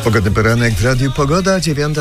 Pogodny poranek w Radiu Pogoda,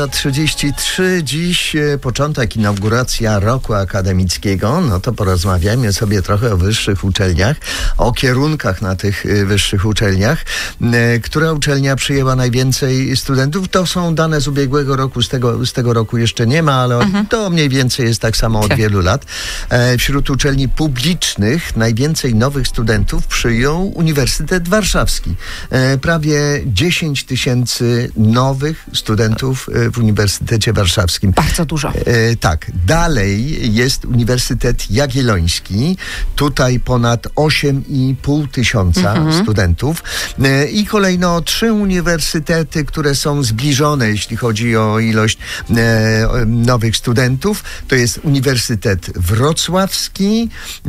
9:33. Dziś początek, inauguracja roku akademickiego. No to porozmawiajmy sobie trochę o wyższych uczelniach, o kierunkach na tych wyższych uczelniach. Która uczelnia przyjęła najwięcej studentów? To są dane z ubiegłego roku, z tego roku jeszcze nie ma, ale to mniej więcej jest tak samo od wielu lat. Wśród uczelni publicznych najwięcej nowych studentów przyjął Uniwersytet Warszawski. Prawie 10 tysięcy nowych studentów w Uniwersytecie Warszawskim. Bardzo dużo. Tak. Dalej jest Uniwersytet Jagielloński. Tutaj ponad 8,5 tysiąca studentów. I kolejno 3 uniwersytety, które są zbliżone, jeśli chodzi o ilość nowych studentów. To jest Uniwersytet Wrocławski,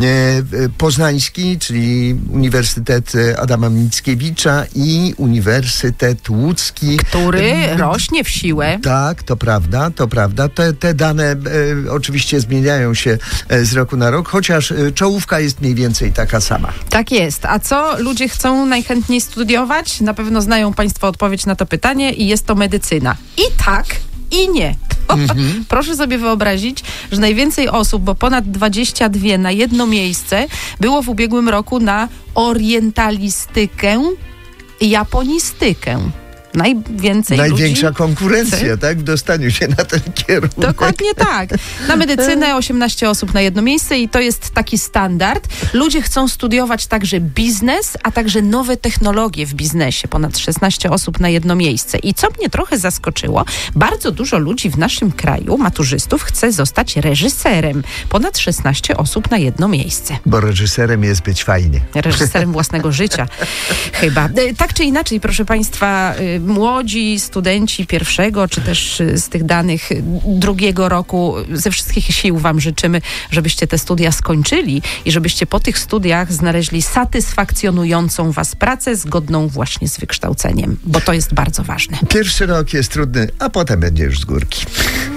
Poznański, czyli Uniwersytet Adama Mickiewicza i Uniwersytet Łódzki. Który rośnie w siłę. Tak, to prawda. Te dane oczywiście zmieniają się z roku na rok, chociaż czołówka jest mniej więcej taka sama. Tak jest. A co ludzie chcą najchętniej studiować? Na pewno znają Państwo odpowiedź na to pytanie i jest to medycyna. I tak, i nie. Proszę sobie wyobrazić, że najwięcej osób, bo ponad 22 na jedno miejsce, było w ubiegłym roku na orientalistykę i japonistykę. Największa konkurencja, tak? W dostaniu się na ten kierunek. Dokładnie tak. Na medycynę 18 osób na jedno miejsce i to jest taki standard. Ludzie chcą studiować także biznes, a także nowe technologie w biznesie. Ponad 16 osób na jedno miejsce. I co mnie trochę zaskoczyło, bardzo dużo ludzi w naszym kraju, maturzystów, chce zostać reżyserem. Ponad 16 osób na jedno miejsce. Bo reżyserem jest być fajnie. Reżyserem własnego życia. Chyba. Tak czy inaczej, proszę Państwa, młodzi studenci pierwszego, czy też z tych danych drugiego roku, ze wszystkich sił Wam życzymy, żebyście te studia skończyli i żebyście po tych studiach znaleźli satysfakcjonującą Was pracę zgodną właśnie z wykształceniem, bo to jest bardzo ważne. Pierwszy rok jest trudny, a potem będzie już z górki.